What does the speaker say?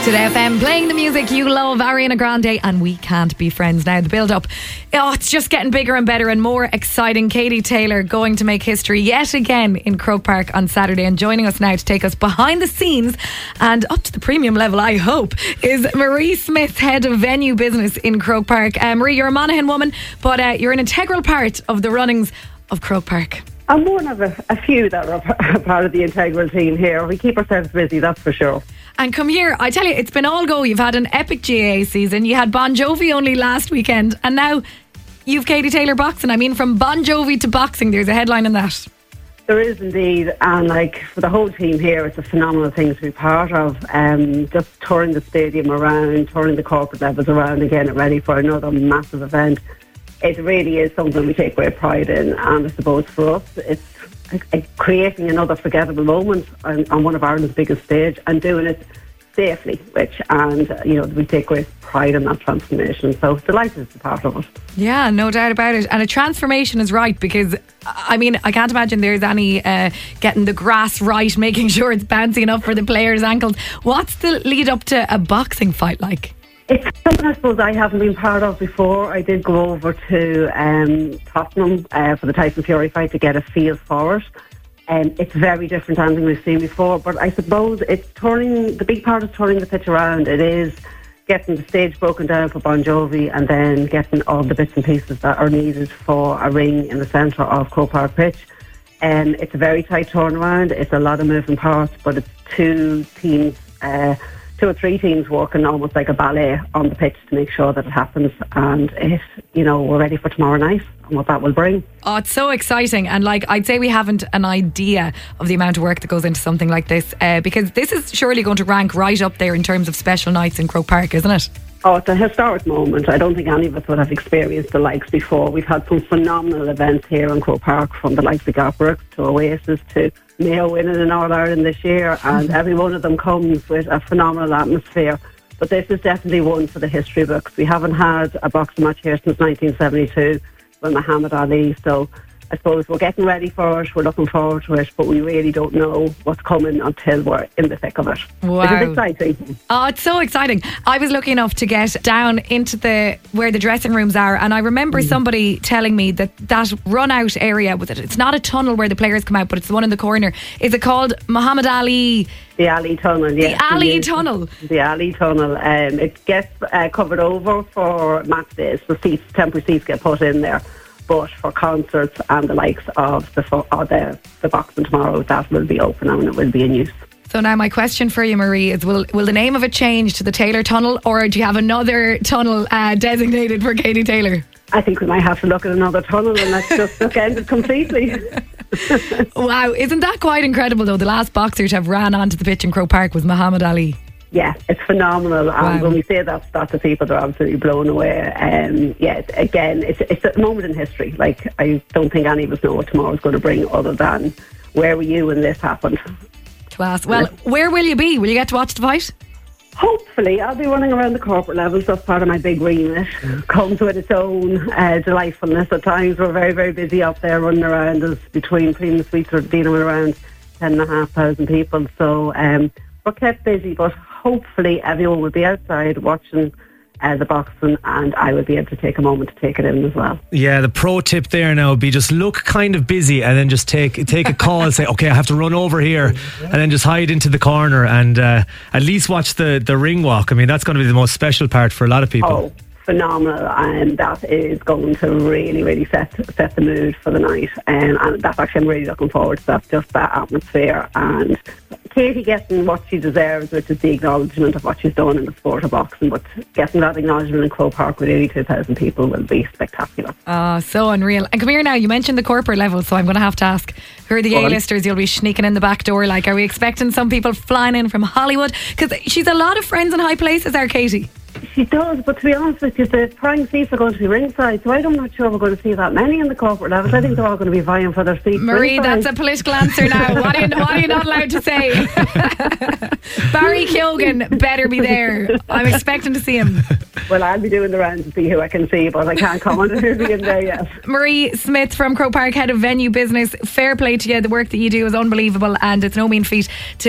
Today FM playing the music you love, Ariana Grande and We Can't Be Friends. Now the build up, it's just getting bigger and better and more exciting. Katie Taylor going to make history yet again in Croke Park on Saturday, and joining us now to take us behind the scenes and up to the premium level, I hope, is Marie Smith, head of venue business in Croke Park. Marie, you're a Monaghan woman, but you're an integral part of the runnings of Croke Park. I'm one of a few that are part of the integral team here. We keep ourselves busy, that's for sure. And come here, I tell you, it's been all go. You've had an epic GAA season. You had Bon Jovi only last weekend, and now you've Katie Taylor boxing. I mean, from Bon Jovi to boxing, there's a headline in that. There is indeed, and for the whole team here, it's a phenomenal thing to be part of. Just touring the stadium around, touring the corporate levels around again, and ready for another massive event. It really is something we take great pride in, and I suppose for us, it's creating another forgettable moment on one of Ireland's biggest stage and doing it safely, we take great pride in that transformation. So delighted to be part of it. Yeah, no doubt about it. And a transformation is right, because I mean, I can't imagine there's any getting the grass right, making sure it's bouncy enough for the players' ankles. What's the lead up to a boxing fight like? It's something I suppose I haven't been part of before. I did go over to Tottenham for the Tyson Fury fight to get a feel for it. It's very different to anything we've seen before, but I suppose it's the big part is turning the pitch around. It is getting the stage broken down for Bon Jovi and then getting all the bits and pieces that are needed for a ring in the centre of Croke Park pitch. It's a very tight turnaround. It's a lot of moving parts, but it's two or three teams working almost like a ballet on the pitch to make sure that it happens, and we're ready for tomorrow night and what that will bring. Oh, it's so exciting, and I'd say we haven't an idea of the amount of work that goes into something like this, because this is surely going to rank right up there in terms of special nights in Croke Park, isn't it? Oh, it's a historic moment. I don't think any of us would have experienced the likes before. We've had some phenomenal events here in Croke Park, from the likes of Gapbrook to Oasis to Mayo winning in All-Ireland this year, and every one of them comes with a phenomenal atmosphere. But this is definitely one for the history books. We haven't had a boxing match here since 1972 with Muhammad Ali, so I suppose we're getting ready for it, we're looking forward to it, but we really don't know what's coming until we're in the thick of it. Wow. It is exciting. Oh, it's so exciting. I was lucky enough to get down into where the dressing rooms are, and I remember somebody telling me that run out area, it's not a tunnel where the players come out, but it's the one in the corner. Is it called Muhammad Ali? The Ali Tunnel, yes. The Ali Tunnel. The Ali Tunnel. It gets covered over for match days, so temporary seats get put in there. But for concerts and the likes of the boxing tomorrow, that will be open and it will be in use. So now my question for you, Marie, is will the name of it change to the Taylor Tunnel, or do you have another tunnel designated for Katie Taylor? I think we might have to look at another tunnel, and let's just bookend it completely. Wow, isn't that quite incredible though? The last boxer to have ran onto the pitch in Croke Park was Muhammad Ali. Yeah, it's phenomenal. Wow. And when we say that to people, they're absolutely blown away. It's a moment in history. I don't think any of us know what tomorrow's going to bring, other than where were you when this happened. Class. Well, where will you be? Will you get to watch the fight? Hopefully. I'll be running around the corporate levels. That's part of my big remit. Comes with its own delightfulness at times. We're very, very busy up there running around. There's between premium suites are dealing with around 10,500 people. So we're kept busy, but hopefully everyone will be outside watching the boxing, and I will be able to take a moment to take it in as well. Yeah, the pro tip there now would be just look kind of busy and then just take a call and say, okay, I have to run over here, and then just hide into the corner and at least watch the ring walk. I mean, that's going to be the most special part for a lot of people. Oh, phenomenal, and that is going to really, really set the mood for the night, and that's actually, I'm really looking forward to that, just that atmosphere, and Katie getting what she deserves, which is the acknowledgement of what she's done in the sport of boxing, but getting that acknowledgement in Croke Park with 82,000 people will be spectacular. So unreal. And come here now, you mentioned the corporate level, so I'm going to have to ask, who are the A-listers you'll be sneaking in the back door? Are we expecting some people flying in from Hollywood? Because she's a lot of friends in high places, our Katie. She does, but to be honest with you, the prime seats are going to be ringside, so I'm not sure we're going to see that many in the corporate levels. I think they're all going to be vying for their seats. Marie, ringside. That's a political answer now. What are you not allowed to say? Barry Keoghan better be there. I'm expecting to see him. Well, I'll be doing the rounds to see who I can see, but I can't comment on who'll be in there yet. Marie Smith from Croke Park, head of venue business. Fair play to you. The work that you do is unbelievable, and it's no mean feat to